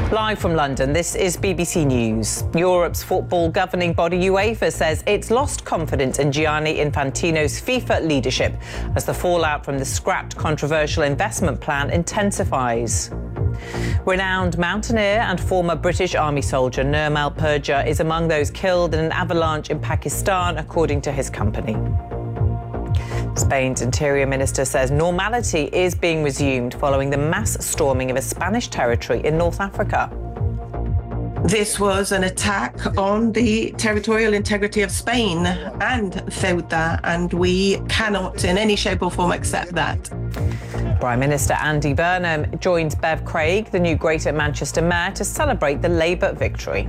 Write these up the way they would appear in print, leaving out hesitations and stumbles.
Live from London, this is BBC News. Europe's football governing body UEFA says it's lost confidence in Gianni Infantino's FIFA leadership as the fallout from the scrapped controversial investment plan intensifies. Renowned mountaineer and former British Army soldier Nirmal Purja is among those killed in an avalanche in Pakistan, according to his company. Spain's Interior Minister says normality is being resumed following the mass storming of a Spanish territory in North Africa. This was an attack on the territorial integrity of Spain and Ceuta, and we cannot in any shape or form accept that. Prime Minister Andy Burnham joins Bev Craig, the new Greater Manchester Mayor, to celebrate the Labour victory.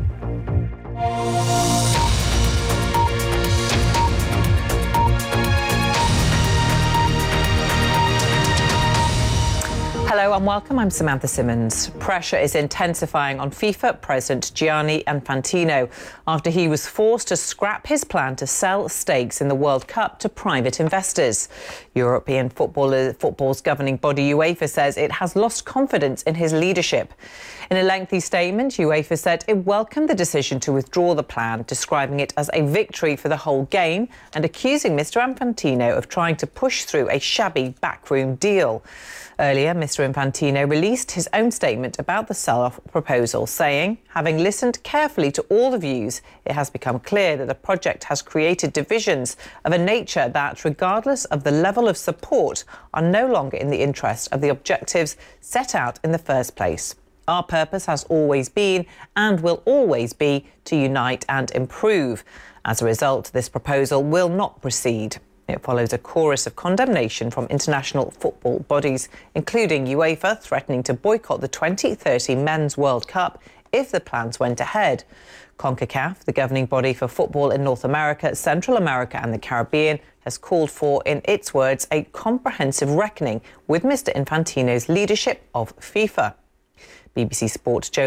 Hello and welcome, I'm Samantha Simmons. Pressure is intensifying on FIFA President Gianni Infantino after he was forced to scrap his plan to sell stakes in the World Cup to private investors. European football's governing body UEFA says it has lost confidence in his leadership. In a lengthy statement, UEFA said it welcomed the decision to withdraw the plan, describing it as a victory for the whole game and accusing Mr Infantino of trying to push through a shabby backroom deal. Earlier, Mr Infantino released his own statement about the sell-off proposal, saying, having listened carefully to all the views, it has become clear that the project has created divisions of a nature that, regardless of the level of support, are no longer in the interest of the objectives set out in the first place. Our purpose has always been and will always be to unite and improve. As a result, this proposal will not proceed. It follows a chorus of condemnation from international football bodies, including UEFA threatening to boycott the 2030 Men's World Cup if the plans went ahead. CONCACAF, the governing body for football in North America, Central America and the Caribbean, has called for, in its words, a comprehensive reckoning with Mr Infantino's leadership of FIFA. BBC Sports' Joe